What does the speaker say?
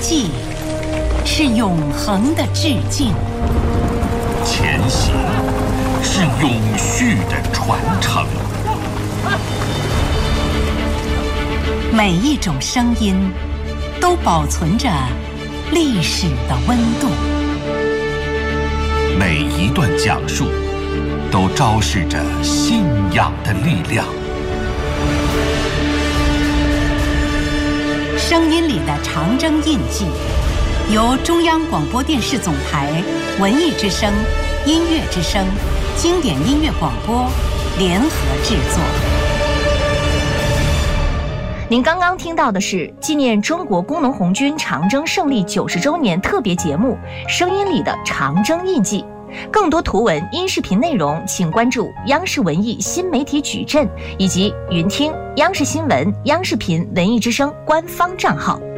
记是永恒的致敬， 前行是永续的传承。 每一种声音都保存着历史的温度， 每一段讲述都昭示着信仰的力量。 声音里的长征印记，由中央广播电视总台文艺之声、音乐之声、经典音乐广播联合制作。 您刚刚听到的是纪念中国工农红军长征胜利90周年特别节目《声音里的长征印记》。更多图文、音视频内容，请关注央视文艺新媒体矩阵以及云听、央视新闻、央视频文艺之声官方账号。